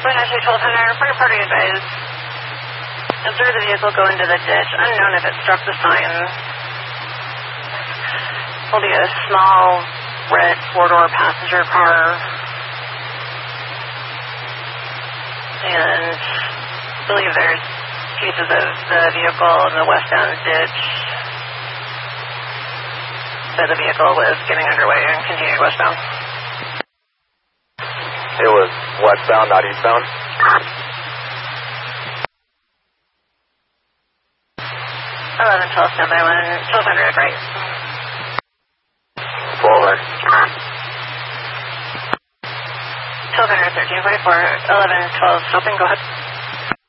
1200, fire party advised. Observe the vehicle go into the ditch. Unknown if it struck the sign. Will be a small red four-door passenger car. And I believe there's pieces of the vehicle in the westbound ditch. So the vehicle was getting underway and continued westbound. It was westbound, not eastbound? 11, 12, standby 1200, right. Forward. 1200, 1344, 11, 12, stopping, go ahead.